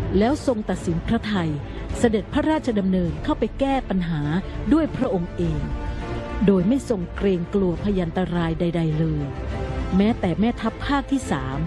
แล้วทรงตัดสินพระทัยเสด็จพระราชดำเนินเข้าไปแก้ปัญหาด้วยพระองค์เองโดยไม่ทรงเกรงกลัวพยันตรายใดๆเลยแม้แต่แม่ทัพภาคที่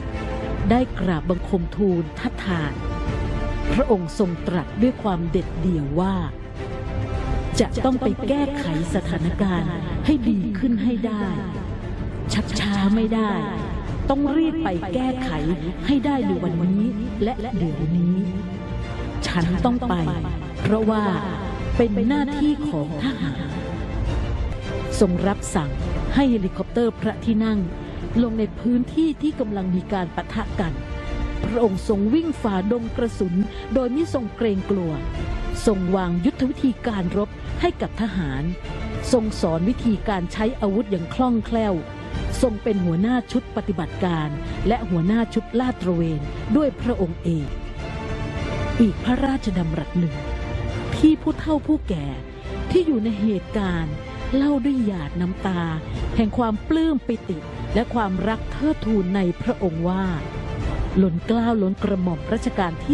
3ได้กราบบังคมทูลทัดทานพระองค์ทรงตรัสด้วยความเด็ดเดี่ยวว่าจะต้องไปแก้ไขสถานการณ์ให้ดีขึ้นให้ได้ชักช้าไม่ได้ต้องรีบไปแก้ไขให้ได้ในวันนี้และเดี๋ยวนี้ฉันต้องไปเพราะว่าเป็นหน้าที่ของทหารทรงรับสั่งให้เฮลิคอปเตอร์พระที่นั่งลงในพื้นที่ที่กำลังมีการปะทะกันพระองค์ทรงวิ่งฝ่าดงกระสุนโดยไม่ทรงเกรงกลัวทรงวางยุทธวิธีการรบให้กับทหารทรงสอนวิธีการใช้อาวุธอย่างคล่องแคล่วทรงเป็นหัวหน้าชุดปฏิบัติการและหัวหน้าชุดลาดตระเวนด้วยพระองค์เองอีกพระราชดำรัสหนึ่งที่ผู้เฒ่าผู้แก่ที่อยู่ในเหตุการณ์เล่าด้วยหยาดน้ำตาแห่งความปลื้มปิติและความรักเทิดทูนในพระองค์ว่าล้นเกล้าล้นกระหม่อมรัชกาลที่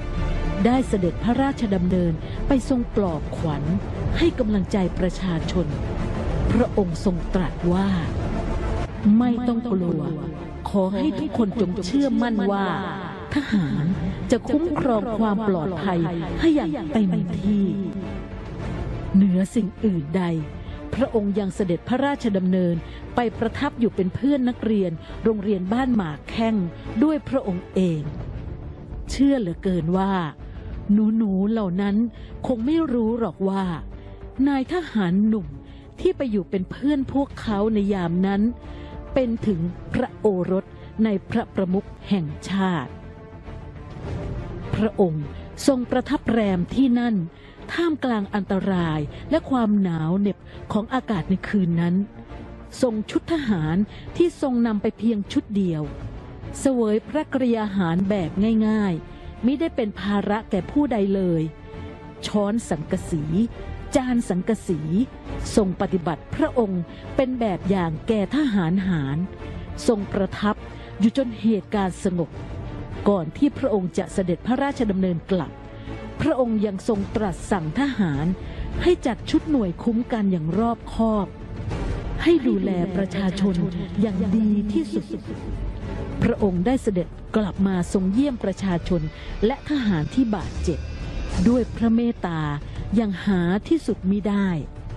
10ได้เสด็จพระราชดำเนินไปทรงปลอบขวัญให้กำลังใจประชาชนพระองค์ทรงตรัสว่าไม่ต้องกลัวขอให้ทุกคนจงเชื่อมั่นว่าทหารจะคุ้มครองความปลอดภัยให้อย่างเต็มที่เหนือสิ่งอื่นใดพระองค์ยังเสด็จพระราชดำเนินไปประทับอยู่เป็นเพื่อนนักเรียนโรงเรียนบ้านหมากแข้งด้วยพระองค์เองเชื่อเหลือเกินว่าหนูๆเหล่านั้นคงไม่รู้หรอกว่านายทหารหนุ่มที่ไปอยู่เป็นเพื่อนพวกเขาในยามนั้นเป็นถึงพระโอรสในพระประมุขแห่งชาติพระองค์ทรงประทับแรมที่นั่นท่ามกลางอันตรายและความหนาวเหน็บของอากาศในคืนนั้นทรงชุดทหารที่ทรงนำไปเพียงชุดเดียวเสวยพระกรยาหารแบบง่ายๆมิได้เป็นภาระแก่ผู้ใดเลยช้อนสังกะสีจานสังกะสีทรงปฏิบัติพระองค์เป็นแบบอย่างแก่ทหารหารทรงประทับอยู่จนเหตุการณ์สงบก่อนที่พระองค์จะเสด็จพระราชดำเนินกลับพระองค์ยังทรงตรัสสั่งทหารให้จัดชุดหน่วยคุ้มกันอย่างรอบคอบให้ดูแลประชาชนอย่างดีที่สุดพระองค์ได้เสด็จกลับมาทรงเยี่ยมประชาชนและทหารที่บาดเจ็บด้วยพระเมตตาอย่างหาที่สุดมิได้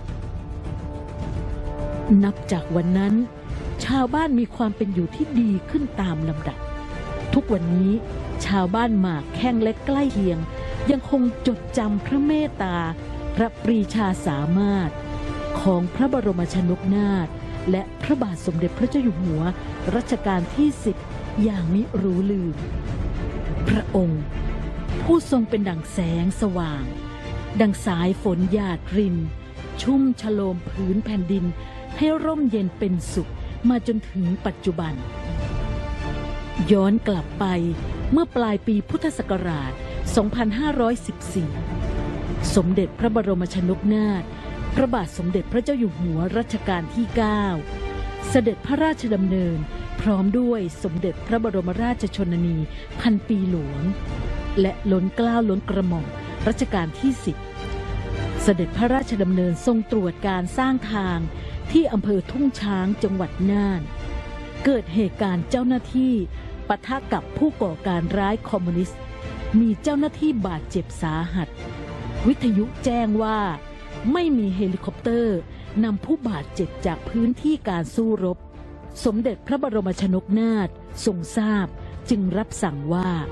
นับจากวันนั้นชาวบ้านมีความเป็นอยู่ที่ดีขึ้นตามลำดับทุกวันนี้ชาวบ้านหมากแข้งและใกล้เคียงยังคงจดจำพระเมตตาพระปรีชาสามารถของพระบรมชนกนาถและพระบาทสมเด็จพระเจ้าอยู่หัวรัชกาลที่10อย่างมิรู้ลืมพระองค์ผู้ทรงเป็นดั่งแสงสว่างดังสายฝนหยาดรินชุ่มฉโลมพื้นแผ่นดินให้ร่มเย็นเป็นสุขมาจนถึงปัจจุบันย้อนกลับไปเมื่อปลายปีพุทธศักราช2514สมเด็จพระบรมชนกนาถพระบาทสมเด็จพระเจ้าอยู่หัวรัชกาลที่9เสด็จพระราชดำเนินพร้อมด้วยสมเด็จพระบรมราชชนนีพันปีหลวงและล้นเกล้าล้นกระหม่อมรัชกาลที่10เสด็จพระราชดำเนินทรงตรวจการสร้างทางที่อำเภอทุ่งช้างจังหวัดน่านเกิดเหตุการณ์เจ้าหน้าที่ปะทะกับผู้ก่อการร้ายคอมมิวนิสต์มีเจ้าหน้าที่บาดเจ็บสาหัสวิทยุแจ้งว่าไม่มีเฮลิคอปเตอร์นำผู้บาดเจ็บจากพื้นที่การสู้รบสมเด็จพระบรมชนกนาถทรงทราบจึงทรงรับสั่ง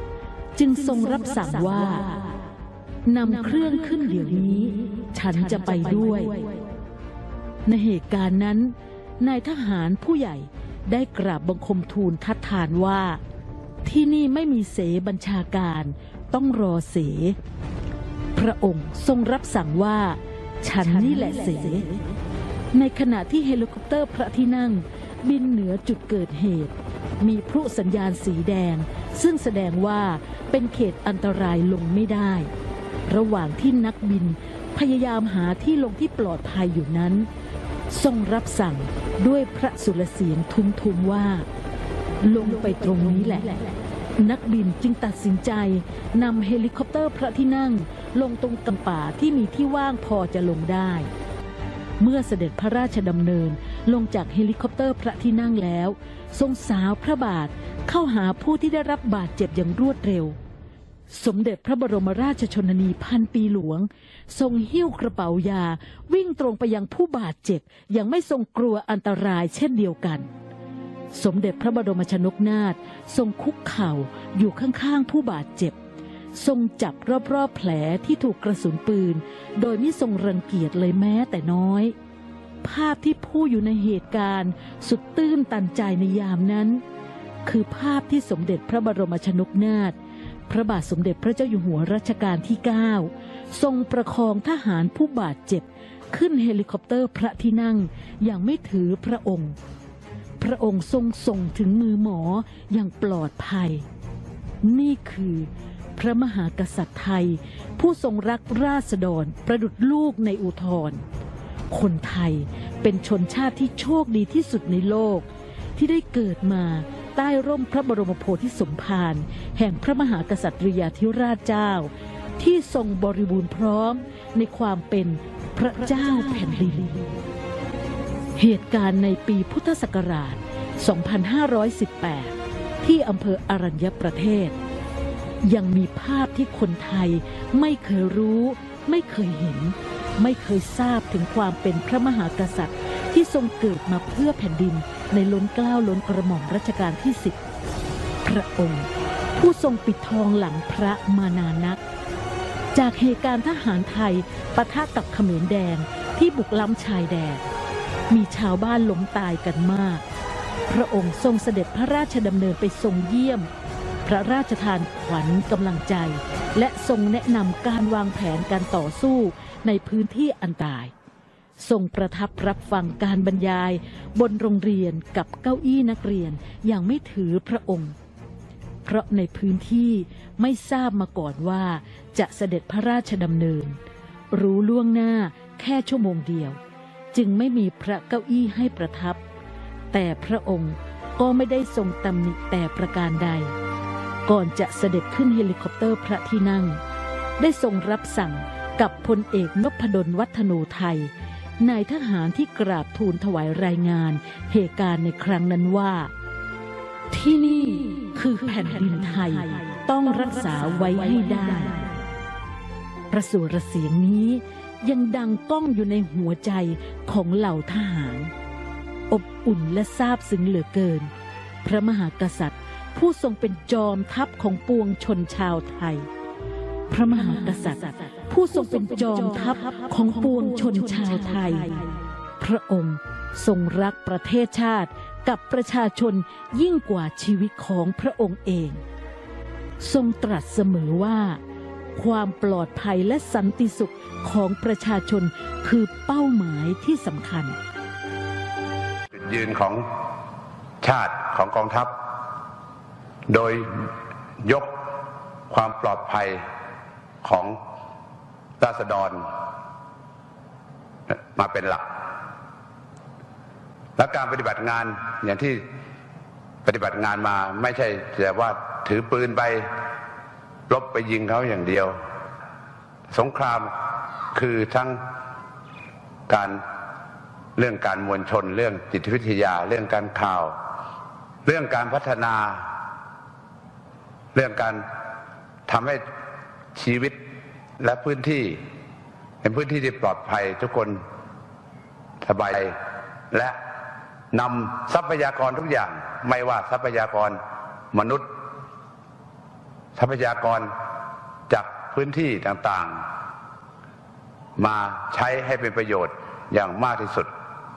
ว่านำเครื่องขึ้นเดี๋ยวนี้ฉันจะไปด้วยในเหตุการณ์นั้นนายทหารผู้ใหญ่ได้กราบบังคมทูลทัดทานว่าที่นี่ไม่มีเสบัญชาการต้องรอเสพระองค์ทรงรับสั่งว่าฉันนี่แหละเสในขณะที่เฮลิคอปเตอร์พระที่นั่งบินเหนือจุดเกิดเหตุมีพลุสัญญาณสีแดงซึ่งแสดงว่าเป็นเขตอันตรายลงไม่ได้ระหว่างที่นักบินพยายามหาที่ลงที่ปลอดภัยอยู่นั้นทรงรับสั่งด้วยพระสุรเสียงทุ้มๆว่าลงไปตรงนี้แหละนักบินจึงตัดสินใจนำเฮลิคอปเตอร์พระที่นั่งลงตรงกำป่าที่มีที่ว่างพอจะลงได้เมื่อเสด็จพระราชดำเนินลงจากเฮลิคอปเตอร์พระที่นั่งแล้วทรงสาวพระบาทเข้าหาผู้ที่ได้รับบาดเจ็บอย่างรวดเร็วสมเด็จพระบรมราชชนนีพันปีหลวงทรงหิ้วกระเป๋ายาวิ่งตรงไปยังผู้บาดเจ็บอย่างไม่ทรงกลัวอันตรายเช่นเดียวกันสมเด็จพระบรมชนกนาถทรงคุกเข่าอยู่ข้างๆผู้บาดเจ็บทรงจับรอบๆแผลที่ถูกกระสุนปืนโดยไม่ทรงรังเกียจเลยแม้แต่น้อยภาพที่ผู้อยู่ในเหตุการณ์สุดตื้นตันใจในยามนั้นคือภาพที่สมเด็จพระบรมชนกนาถพระบาทสมเด็จพระเจ้าอยู่หัวรัชกาลที่9ทรงประคองทหารผู้บาดเจ็บขึ้นเฮลิคอปเตอร์พระที่นั่งอย่างไม่ถือพระองค์พระองค์ทรงส่งถึงมือหมออย่างปลอดภัยนี่คือพระมหากษัตริย์ไทยผู้ทรงรักราษฎรประดุจลูกในอุทรคนไทยเป็นชนชาติที่โชคดีที่สุดในโลกที่ได้เกิดมาใต้ร่มพระบรมโพธิสมภารแห่งพระมหากษัตริยาธิราชเจ้าที่ทรงบริบูรณ์พร้อมในความเป็นพระเจ้าแผ่นดินเหตุการณ์ในปีพุทธศักราช 2518 ที่อำเภออรัญญประเทศยังมีภาพที่คนไทยไม่เคยรู้ไม่เคยเห็นไม่เคยทราบถึงความเป็นพระมหากษัตริย์ที่ทรงเกิดมาเพื่อแผ่นดินในล้นเกล้าล้นกระหม่อมรัชกาลที่10พระองค์ผู้ทรงปิดทองหลังพระมานานนักจากเหตุการณ์ทหารไทยปะทะกับเขมรแดงที่บุกล้ำชายแดนมีชาวบ้านล้มตายกันมากพระองค์ทรงเสด็จพระราชดำเนินไปทรงเยี่ยมพระราชทานขวัญกำลังใจและทรงแนะนำการวางแผนการต่อสู้ในพื้นที่อันตรายทรงประทับรับฟังการบรรยายบนโรงเรียนกับเก้าอี้นักเรียนอย่างไม่ถือพระองค์เพราะในพื้นที่ไม่ทราบมาก่อนว่าจะเสด็จพระราชดำเนินรู้ล่วงหน้าแค่ชั่วโมงเดียวจึงไม่มีพระเก้าอี้ให้ประทับแต่พระองค์ก็ไม่ได้ทรงตำหนิแต่ประการใดก่อนจะเสด็จขึ้นเฮลิคอปเตอร์พระที่นั่งได้ทรงรับสั่งกับพลเอกนพดลวัฒโนไทยนายทหารที่กราบทูลถวายรายงานเหตุการณ์ในครั้งนั้นว่าที่นี่คือแผ่นดินไทยต้องรักษาไว้ให้ได้ประสุรเสียงนี้ยังดังก้องอยู่ในหัวใจของเหล่าทหารอบอุ่นและซาบซึ้งเหลือเกินพระมหากษัตริย์ผู้ทรงเป็นจอมทัพของปวงชนชาวไทยพระมหากษัตริย์ผู้ทรงเป็นจอมทัพของปวงชนชาวไทยพระองค์ทรงรักประเทศชาติกับประชาชนยิ่งกว่าชีวิตของพระองค์เองทรงตรัสเสมอว่าความปลอดภัยและสันติสุขของประชาชนคือเป้าหมายที่สำคัญจุดยืนของชาติของกองทัพโดยยกความปลอดภัยของราษฎรมาเป็นหลักและการปฏิบัติงานอย่างที่ปฏิบัติงานมาไม่ใช่แต่ว่าถือปืนไปรบไปยิงเขาอย่างเดียวสงครามคือทั้งเรื่องการมวลชนเรื่องจิตวิทยาเรื่องการข่าวเรื่องการพัฒนาเรื่องการทำให้ชีวิตและพื้นที่เป็นพื้นที่ที่ปลอดภัยทุกคนสบายและนำทรัพยากรทุกอย่างไม่ว่าทรัพยากรมนุษย์ทรัพยากรจากพื้นที่ต่างๆมาใช้ให้เป็นประโยชน์อย่างมากที่สุด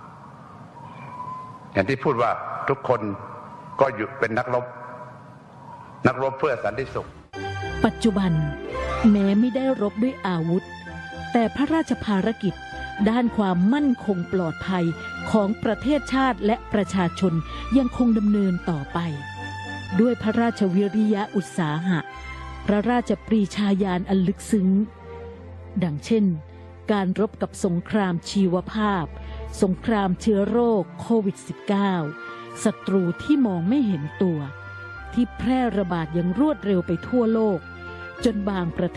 อย่างที่พูดว่าทุกคนก็อยู่เป็นนักรบเพื่อสันติสุขปัจจุบันแม้ไม่ได้รบด้วยอาวุธแต่พระราชภารกิจด้านความมั่นคงปลอดภัยของประเทศชาติและประชาชนยังคงดำเนินต่อไปด้วยพระราชวิริยะอุตสาหะพระราชปรีชาญาณอันลึกซึ้งดังเช่นการรบกับสงครามชีวภาพสงครามเชื้อโรคโควิด -19 ศัตรูที่มองไม่เห็นตัวที่แพร่ระบาดอย่างรวดเร็วไปทั่วโลกจนบางประเทศ